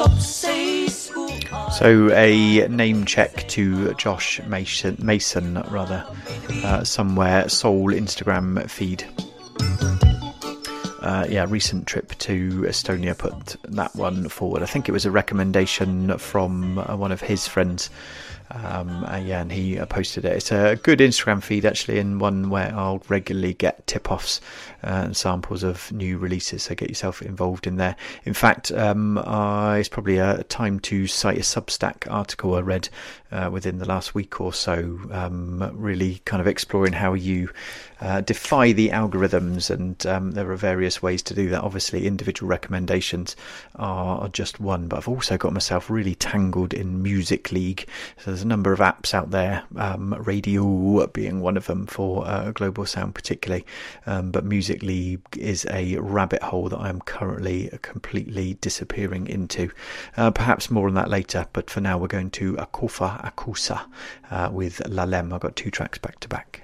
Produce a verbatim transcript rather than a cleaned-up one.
So a name check to Josh Mason, Mason rather, uh, somewhere Soul Instagram feed. Uh, yeah, recent trip to Estonia, put that one forward. I think it was a recommendation from uh, one of his friends. Um, uh, yeah, and he uh, posted it. It's a good Instagram feed, actually, and one where I'll regularly get tip-offs uh, and samples of new releases, so get yourself involved in there. In fact, um, uh, it's probably a time to cite a Substack article I read uh, within the last week or so, um, really kind of exploring how you uh, defy the algorithms, and um, there are various ways to do that. Obviously, individual recommendations are, are just one, but I've also got myself really tangled in Music League. So there's a number of apps out there, um, Radio being one of them for uh, Global Sound particularly, um, but Music League is a rabbit hole that I am currently completely disappearing into. Uh, perhaps more on that later, but for now we're going to Akofa Akusa uh, with Lalem. I've got two tracks back to back.